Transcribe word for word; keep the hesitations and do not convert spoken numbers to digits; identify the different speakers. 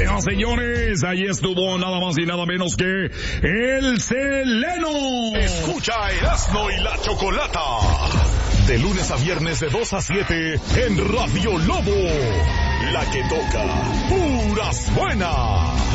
Speaker 1: Señoras y señores, ahí estuvo nada más y nada menos que el Seleno.
Speaker 2: Escucha Erasmo y la Chocolata. De lunes a viernes de dos a siete en Radio Lobo. La que toca puras buenas.